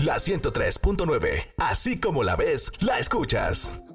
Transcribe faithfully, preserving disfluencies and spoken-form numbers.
la ciento tres punto nueve. Así como la ves, la escuchas.